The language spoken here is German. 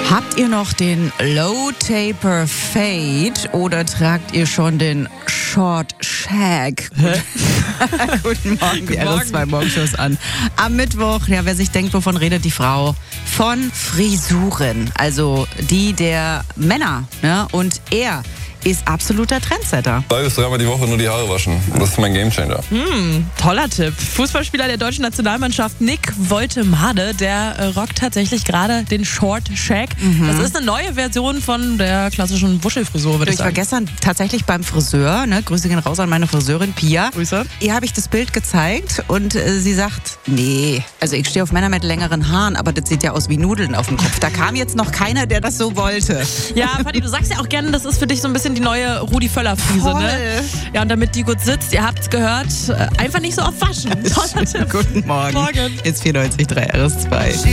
Habt ihr noch den Low Taper Fade oder tragt ihr schon den Short Shag? Guten Morgen, die RS2 Morgenshows an. Am Mittwoch, ja, wer sich denkt, wovon redet die Frau? Von Frisuren, also die der Männer, ne? Und er ist absoluter Trendsetter. 2 bis 3 Mal die Woche nur die Haare waschen. Das ist mein Gamechanger. Toller Tipp. Fußballspieler der deutschen Nationalmannschaft Nick Woltemade, der rockt tatsächlich gerade den Short Shag. Das ist eine neue Version von der klassischen Wuschelfrisur, würde ich Ich war sagen. gestern tatsächlich beim Friseur, ne? Grüße gehen raus an meine Friseurin Pia. Grüße. Ihr habe ich das Bild gezeigt und sie sagt, nee, also ich stehe auf Männer mit längeren Haaren, aber das sieht ja aus wie Nudeln auf dem Kopf. Da kam jetzt noch keiner, der das so wollte. Ja, Fadi, du sagst ja auch gerne, das ist für dich so ein bisschen die neue Rudi Völler-Frise, ne? Ja, und damit die gut sitzt, ihr habt's gehört, einfach nicht so oft waschen. Toller Tipp. Guten Morgen. Morgen. Jetzt 94.3 RS2.